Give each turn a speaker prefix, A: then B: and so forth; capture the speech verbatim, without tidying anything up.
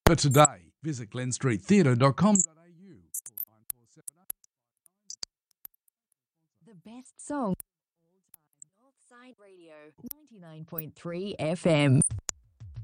A: For today, visit glen street theatre dot com dot a u.
B: The best song. Northside Radio, ninety-nine point three F M.